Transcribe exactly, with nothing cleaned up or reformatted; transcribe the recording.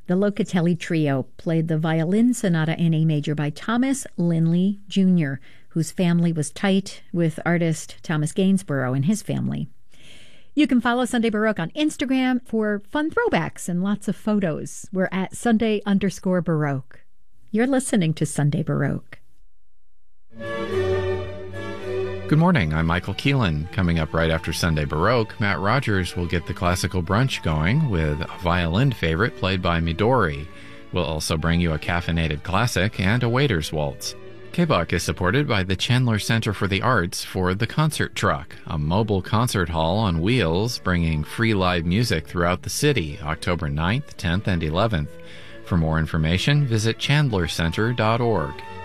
The Locatelli Trio played the Violin Sonata in A Major by Thomas Linley Junior, whose family was tight with artist Thomas Gainsborough and his family. You can follow Sunday Baroque on Instagram for fun throwbacks and lots of photos. We're at Sunday underscore Baroque. You're listening to Sunday Baroque. Good morning, I'm Michael Keelan. Coming up right after Sunday Baroque, Matt Rogers will get the classical brunch going with a violin favorite played by Midori. We'll also bring you a caffeinated classic and a waiter's waltz. K-Buck is supported by the Chandler Center for the Arts for The Concert Truck, a mobile concert hall on wheels bringing free live music throughout the city, October ninth, tenth, and eleventh. For more information, visit chandler center dot org.